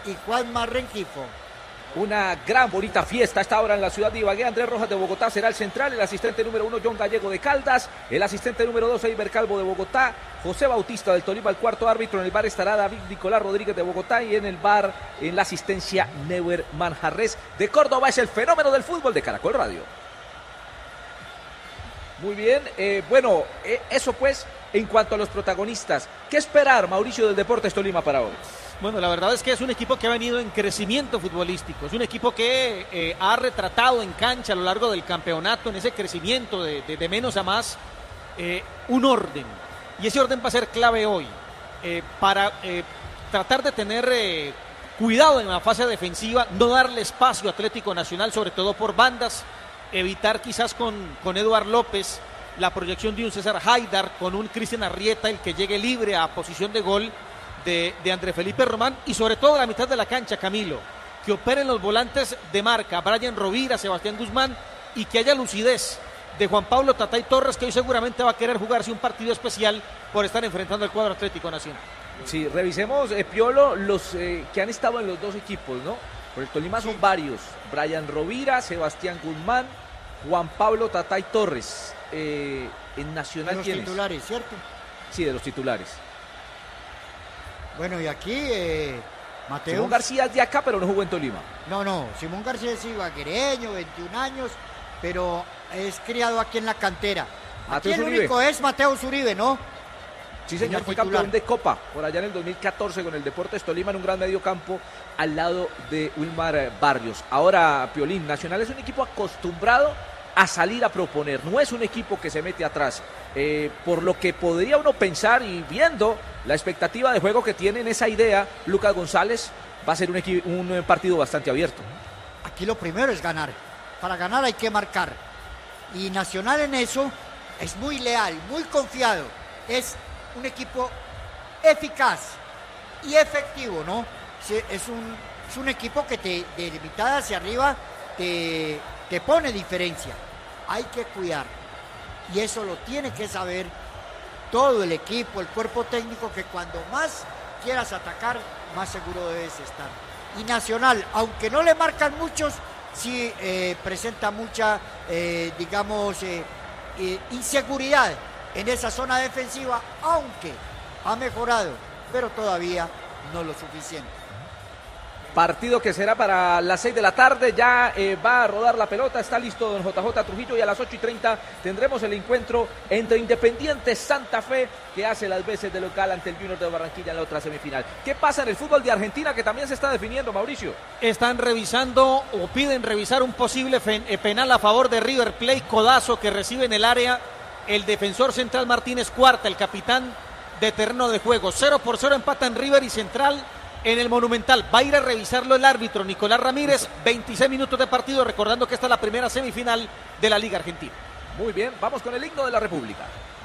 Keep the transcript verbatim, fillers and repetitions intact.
y Juanma Rengifo. Una gran bonita fiesta a esta hora en la ciudad de Ibagué. Andrés Rojas de Bogotá será el central, el asistente número uno John Gallego de Caldas, el asistente número dos Eiber Calvo de Bogotá, José Bautista del Tolima el cuarto árbitro. En el bar estará David Nicolás Rodríguez de Bogotá y en el bar en la asistencia Neuer Manjarres de Córdoba. Es el fenómeno del fútbol de Caracol Radio. Muy bien, eh, bueno, eh, eso pues en cuanto a los protagonistas. ¿Qué esperar, Mauricio, del Deportes Tolima para hoy? Bueno, la verdad es que es un equipo que ha venido en crecimiento futbolístico, es un equipo que eh, ha retratado en cancha a lo largo del campeonato, en ese crecimiento de, de, de menos a más, eh, un orden, y ese orden va a ser clave hoy, eh, para eh, tratar de tener eh, cuidado en la fase defensiva, no darle espacio a Atlético Nacional, sobre todo por bandas, evitar quizás con, con Eduard López la proyección de un César Haidar, con un Cristian Arrieta, el que llegue libre a posición de gol, De, de André Felipe Román, y sobre todo la mitad de la cancha, Camilo, que operen los volantes de marca, Brian Rovira, Sebastián Guzmán, y que haya lucidez de Juan Pablo Tatay Torres, que hoy seguramente va a querer jugarse un partido especial por estar enfrentando al cuadro Atlético Nacional. Sí, revisemos, eh, Piolo, los eh, que han estado en los dos equipos, ¿no? Por el Tolima son varios, Brian Rovira, Sebastián Guzmán, Juan Pablo Tatay Torres. Eh, en Nacional, de los ¿quiénes? titulares, ¿cierto? Sí, de los titulares. Bueno, y aquí eh, Mateo. Simón García es de acá, pero no jugó en Tolima. No, no, Simón García es ibaguereño, veintiún años, pero es criado aquí en la cantera. Aquí Mateus el Uribe. único es Mateo Uribe, ¿no? Sí, señor, fue titular. campeón de Copa por allá en el dos mil catorce con el Deportes Tolima en un gran medio campo al lado de Wilmar Barrios. Ahora, Piolín, Nacional es un equipo acostumbrado a salir a proponer, no es un equipo que se mete atrás, eh, por lo que podría uno pensar, y viendo la expectativa de juego que tiene en esa idea Lucas González, va a ser un, equi- un partido bastante abierto. Aquí lo primero es ganar. Para ganar hay que marcar. Y Nacional en eso es muy leal, muy confiado. Es un equipo eficaz y efectivo, ¿no? Se- Es un, es un equipo que te, de mitad hacia arriba te, te pone diferencia. Hay que cuidar. Y eso lo tiene que saber todo el equipo, el cuerpo técnico, que cuando más quieras atacar, más seguro debes estar. Y Nacional, aunque no le marcan muchos, sí eh, presenta mucha, eh, digamos, eh, eh, inseguridad en esa zona defensiva, aunque ha mejorado, pero todavía no lo suficiente. Partido que será para las seis de la tarde, ya eh, va a rodar la pelota, está listo don J J Trujillo, y a las ocho y treinta tendremos el encuentro entre Independiente Santa Fe, que hace las veces de local ante el Junior de Barranquilla en la otra semifinal. ¿Qué pasa en el fútbol de Argentina, que también se está definiendo, Mauricio? Están revisando o piden revisar un posible fen- eh, penal a favor de River Plate, codazo que recibe en el área el defensor central Martínez Cuarta, el capitán de terreno de juego. Cero por cero empatan River y Central en el Monumental. Va a ir a revisarlo el árbitro Nicolás Ramírez. veintiséis minutos de partido, recordando que esta es la primera semifinal de la Liga Argentina. Muy bien, vamos con el himno de la República.